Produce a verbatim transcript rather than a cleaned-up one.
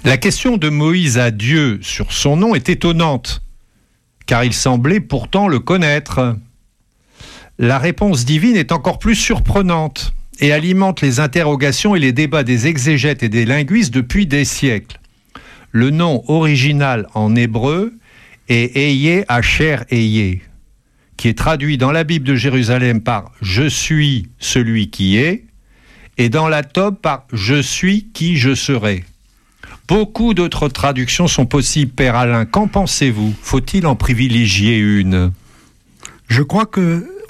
La question de Moïse à Dieu sur son nom est étonnante, car il semblait pourtant le connaître. La réponse divine est encore plus surprenante et alimente les interrogations et les débats des exégètes et des linguistes depuis des siècles. Le nom original en hébreu est Ehyeh Asher Ehyeh, qui est traduit dans la Bible de Jérusalem par « Je suis celui qui est » et dans la Tob par « Je suis qui je serai ». Beaucoup d'autres traductions sont possibles, Père Alain. Qu'en pensez-vous ? Faut-il en privilégier une ? Je crois que